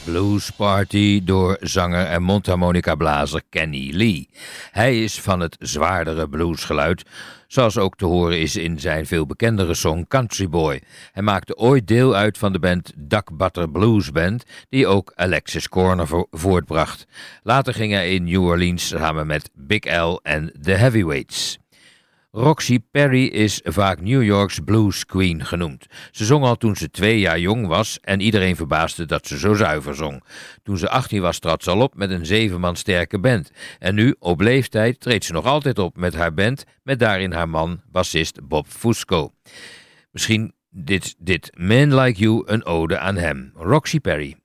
Blues Party door zanger en mondharmonica-blazer Kenny Lee. Hij is van het zwaardere bluesgeluid, zoals ook te horen is in zijn veel bekendere song Country Boy. Hij maakte ooit deel uit van de band Duck Butter Blues Band, die ook Alexis Corner voortbracht. Later ging hij in New Orleans samen met Big L en The Heavyweights. Roxy Perry is vaak New York's blues queen genoemd. Ze zong al toen ze 2 jaar jong was en iedereen verbaasde dat ze zo zuiver zong. Toen ze 18 was trad ze al op met een 7-man sterke band. En nu, op leeftijd, treedt ze nog altijd op met haar band, met daarin haar man, bassist Bob Fusco. Misschien dit Man Like You een ode aan hem. Roxy Perry.